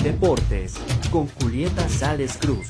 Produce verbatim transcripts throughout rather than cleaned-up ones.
Deportes con Julieta Sales Cruz.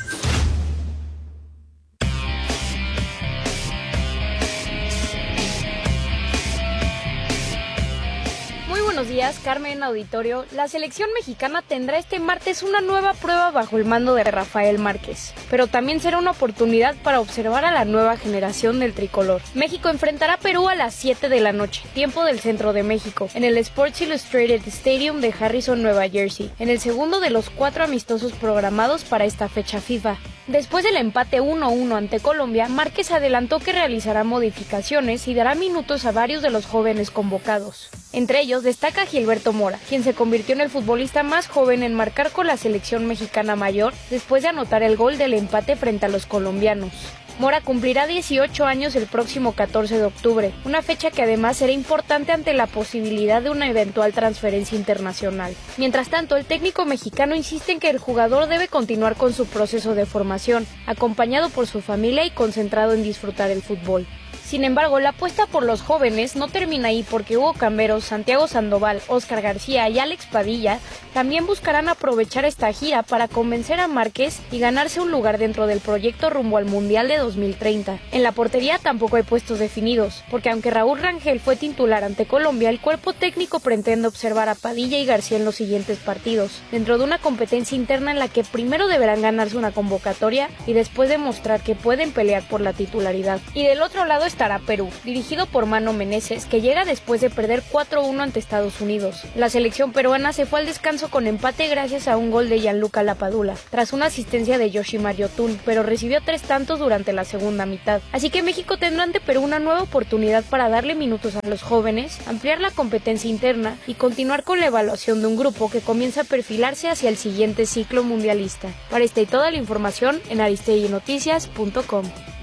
Buenos días, Carmen Auditorio. La selección mexicana tendrá este martes una nueva prueba bajo el mando de Rafael Márquez, pero también será una oportunidad para observar a la nueva generación del tricolor. México enfrentará a Perú a las siete de la noche, tiempo del centro de México, en el Sports Illustrated Stadium de Harrison, Nueva Jersey, en el segundo de los cuatro amistosos programados para esta fecha FIFA. Después del empate uno a uno ante Colombia, Márquez adelantó que realizará modificaciones y dará minutos a varios de los jóvenes convocados. Entre ellos destaca Gilberto Mora, quien se convirtió en el futbolista más joven en marcar con la selección mexicana mayor después de anotar el gol del empate frente a los colombianos. Mora cumplirá dieciocho años el próximo catorce de octubre, una fecha que además será importante ante la posibilidad de una eventual transferencia internacional. Mientras tanto, el técnico mexicano insiste en que el jugador debe continuar con su proceso de formación, acompañado por su familia y concentrado en disfrutar el fútbol. Sin embargo, la apuesta por los jóvenes no termina ahí porque Hugo Camberos, Santiago Sandoval, Óscar García y Alex Padilla también buscarán aprovechar esta gira para convencer a Márquez y ganarse un lugar dentro del proyecto rumbo al Mundial de dos mil treinta. En la portería tampoco hay puestos definidos, porque aunque Raúl Rangel fue titular ante Colombia, el cuerpo técnico pretende observar a Padilla y García en los siguientes partidos, dentro de una competencia interna en la que primero deberán ganarse una convocatoria y después demostrar que pueden pelear por la titularidad. Y del otro lado estará Perú, dirigido por Mano Meneses, que llega después de perder cuatro a uno ante Estados Unidos. La selección peruana se fue al descanso con empate gracias a un gol de Gianluca Lapadula, tras una asistencia de Yoshimar Yotun, pero recibió tres tantos durante la segunda mitad. Así que México tendrá ante Perú una nueva oportunidad para darle minutos a los jóvenes, ampliar la competencia interna y continuar con la evaluación de un grupo que comienza a perfilarse hacia el siguiente ciclo mundialista. Para esta y toda la información en aristegui noticias punto com.